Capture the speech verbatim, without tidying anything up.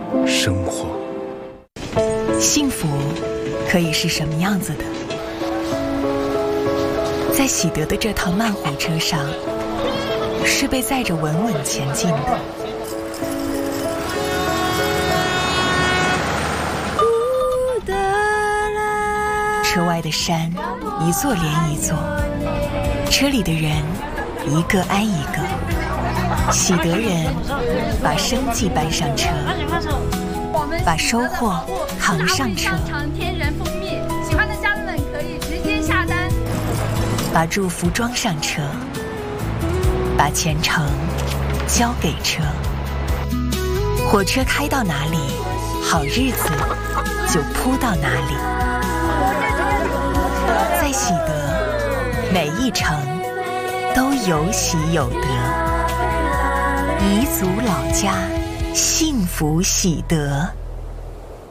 生活。 幸福可以是什么样子的？在喜德的这趟慢火车上，是被载着稳稳前进的。车外的山一座连一座，车里的人一个挨一个。喜德人把生计搬上车，把收获扛上车， 天然蜂蜜，喜欢的家人们可以直接下单。 把祝福装上车，把前程交给车。火车开到哪里，好日子就铺到哪里。在喜德，每一程都有喜有得。彝族老家，幸福喜德。